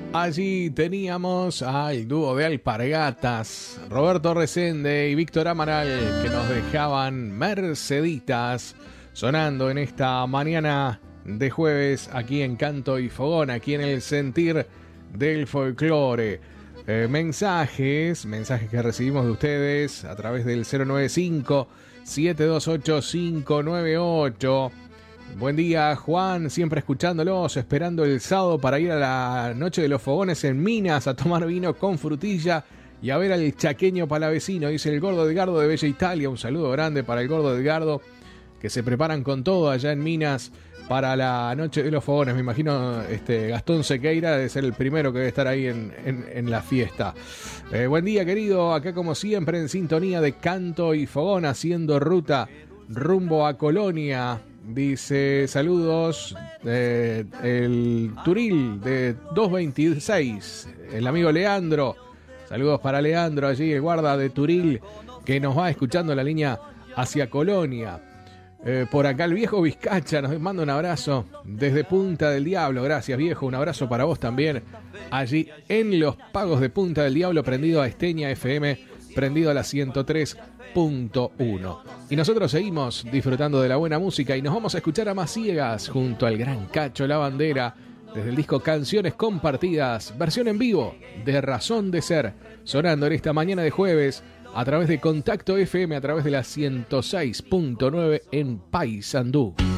Allí teníamos al dúo de alpargatas, Roberto Resende y Víctor Amaral, que nos dejaban Merceditas, sonando en esta mañana de jueves aquí en Canto y Fogón, aquí en el sentir del folclore. Mensajes que recibimos de ustedes a través del 095-728-598. Buen día, Juan, siempre escuchándolos, esperando el sábado para ir a la noche de los fogones en Minas a tomar vino con frutilla y a ver al chaqueño palavecino, dice el Gordo Edgardo de Bella Italia. Un saludo grande para el Gordo Edgardo, que se preparan con todo allá en Minas para la noche de los fogones. Me imagino Gastón Sequeira debe ser el primero que debe estar ahí en la fiesta. Buen día, querido, acá como siempre en sintonía de Canto y Fogón, haciendo ruta rumbo a Colonia. Dice, saludos, el Turil de 226, el amigo Leandro. Saludos para Leandro allí, el guarda de Turil, que nos va escuchando en la línea hacia Colonia. Por acá el viejo Vizcacha nos manda un abrazo desde Punta del Diablo. Gracias, viejo, un abrazo para vos también. Allí en los pagos de Punta del Diablo, prendido a Esteña FM, prendido a la 103.1. Y nosotros seguimos disfrutando de la buena música y nos vamos a escuchar a Maciegas junto al gran Cacho La Bandera desde el disco Canciones Compartidas, versión en vivo de Razón de Ser, sonando en esta mañana de jueves a través de Contacto FM, a través de la 106.9 en Paysandú.